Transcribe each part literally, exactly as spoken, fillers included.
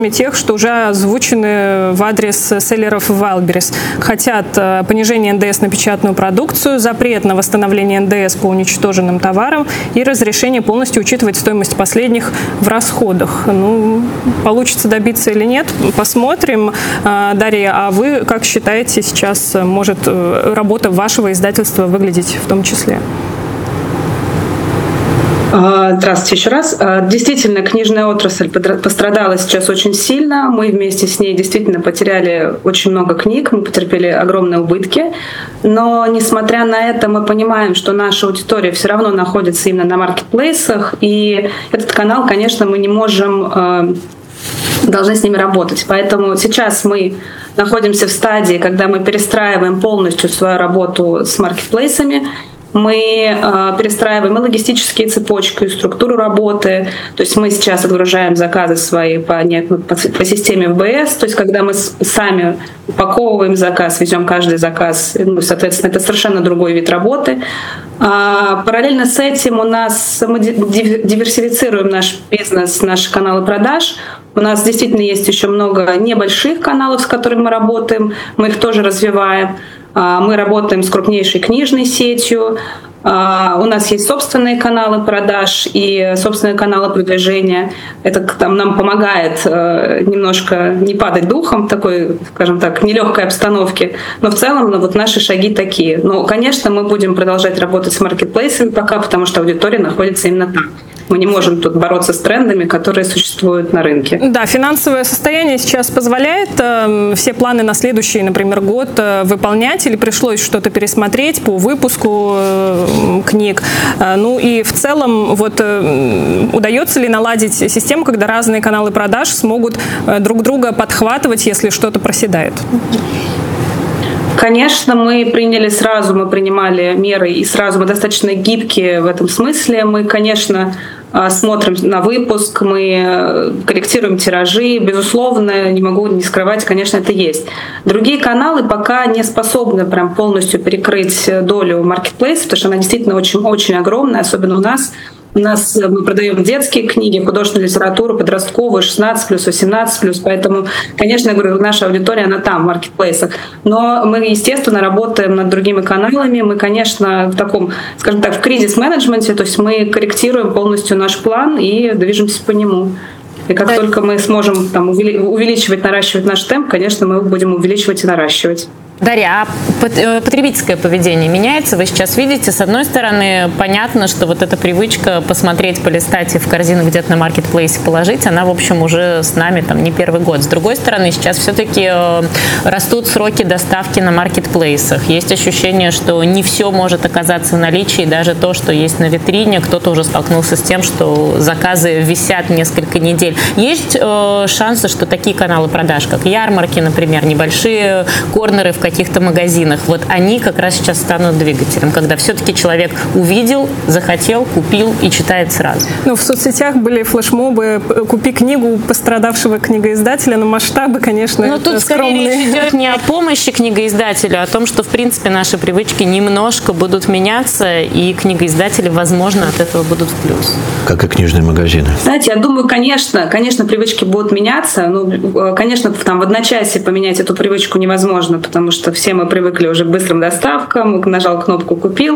тех, что уже озвучены в адрес селлеров Wildberries. Хотят понижение эн дэ эс на печатную продукцию, запрет на восстановление эн дэ эс по уничтоженным товарам и разрешение полностью учитывать стоимость последних в расходах. Ну, получится добиться или нет, посмотрим. Дарья, а вы как считаете, сейчас может работа вашего издательства выглядеть в том числе? Здравствуйте еще раз. Действительно, книжная отрасль пострадала сейчас очень сильно. Мы вместе с ней действительно потеряли очень много книг, мы потерпели огромные убытки. Но, несмотря на это, мы понимаем, что наша аудитория все равно находится именно на маркетплейсах. И этот канал, конечно, мы не можем, должны с ними работать. Поэтому сейчас мы находимся в стадии, когда мы перестраиваем полностью свою работу с маркетплейсами. Мы э, перестраиваем и логистические цепочки, и структуру работы. То есть мы сейчас отгружаем заказы свои по, по, по системе эф бэ эс. То есть когда мы с, сами упаковываем заказ, везем каждый заказ, ну, соответственно, это совершенно другой вид работы. А, параллельно с этим у нас мы диверсифицируем наш бизнес, наши каналы продаж. У нас действительно есть еще много небольших каналов, с которыми мы работаем. Мы их тоже развиваем. Мы работаем с крупнейшей книжной сетью. У нас есть собственные каналы продаж и собственные каналы продвижения. Это там, нам помогает немножко не падать духом в такой, скажем так, нелегкой обстановке. Но в целом ну, вот наши шаги такие. Но, конечно, мы будем продолжать работать с маркетплейсами пока, потому что аудитория находится именно там. Мы не можем тут бороться с трендами, которые существуют на рынке. Да, финансовое состояние сейчас позволяет э, все планы на следующий, например, год э, выполнять, или пришлось что-то пересмотреть по выпуску э, книг? Э, ну и в целом, вот э, удается ли наладить систему, когда разные каналы продаж смогут э, друг друга подхватывать, если что-то проседает? Конечно, мы приняли сразу, мы принимали меры, и сразу мы достаточно гибкие в этом смысле. Мы, конечно, смотрим на выпуск, мы корректируем тиражи. Безусловно, не могу не скрывать, конечно, это есть. Другие каналы пока не способны прям полностью перекрыть долю маркетплейса, потому что она действительно очень-очень огромная, особенно у нас. У нас мы продаем детские книги, художественную литературу, подростковую, шестнадцать плюс, восемнадцать плюс. Поэтому, конечно, я говорю, наша аудитория, она там, в маркетплейсах. Но мы, естественно, работаем над другими каналами. Мы, конечно, в таком, скажем так, в кризис-менеджменте, то есть мы корректируем полностью наш план и движемся по нему. И как да. только мы сможем там, увеличивать, наращивать наш темп, конечно, мы будем увеличивать и наращивать. Дарья, а потребительское поведение меняется? Вы сейчас видите, с одной стороны, понятно, что вот эта привычка посмотреть, полистать и в корзину где-то на маркетплейсе положить, она, в общем, уже с нами там не первый год. С другой стороны, сейчас все-таки растут сроки доставки на маркетплейсах. Есть ощущение, что не все может оказаться в наличии, даже то, что есть на витрине. Кто-то уже столкнулся с тем, что заказы висят несколько недель. Есть э, шансы, что такие каналы продаж, как ярмарки, например, небольшие корнеры в каких-то магазинах, вот они как раз сейчас станут двигателем, когда все-таки человек увидел, захотел, купил и читает сразу. Ну, в соцсетях были флешмобы «Купи книгу у пострадавшего книгоиздателя», но масштабы, конечно, но тут скорее речь идет не о помощи книгоиздателю, а о том, что, в принципе, наши привычки немножко будут меняться, и книгоиздатели, возможно, от этого будут в плюс. Как и книжные магазины. Знаете, я думаю, конечно, конечно, привычки будут меняться. Ну, конечно, там в одночасье поменять эту привычку невозможно, потому что что все мы привыкли уже к быстрым доставкам, нажал кнопку «Купил».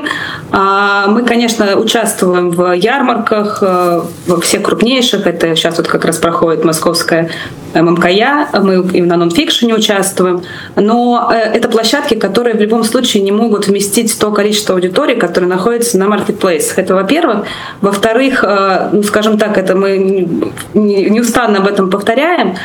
Мы, конечно, участвуем в ярмарках, во всех крупнейших. Это сейчас вот как раз проходит московская эм эм ка я, мы и на нонфикшене участвуем. Но это площадки, которые в любом случае не могут вместить то количество аудитории, которое находится на маркетплейсах. Это, во-первых. Во-вторых, ну, скажем так, это мы неустанно об этом повторяем.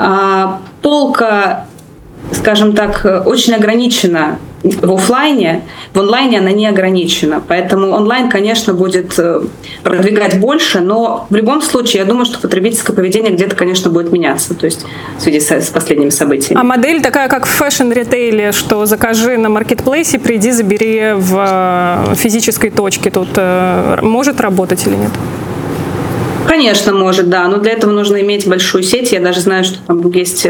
Полка, скажем так, очень ограничена в офлайне, в онлайне она не ограничена. Поэтому онлайн, конечно, будет продвигать больше, но в любом случае, я думаю, что потребительское поведение где-то, конечно, будет меняться, то есть в связи с, с последними событиями. А модель такая, как в фэшн-ритейле, что закажи на маркетплейсе, приди, забери в физической точке, тут может работать или нет? Конечно, может, да, но для этого нужно иметь большую сеть. Я даже знаю, что там есть...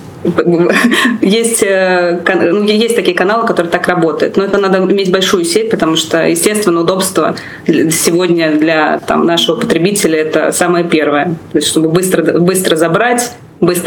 Есть, ну, есть такие каналы, которые так работают. Но это надо иметь большую сеть, потому что, естественно, удобство сегодня для там, нашего потребителя — это самое первое. То есть, чтобы быстро, быстро забрать, быстро